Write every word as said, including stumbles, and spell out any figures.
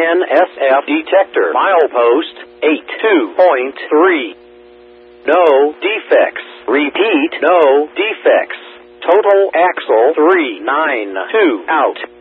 N S F detector. Milepost eighty-two point three. No defects. Repeat, no defects. Total axle three ninety-two out.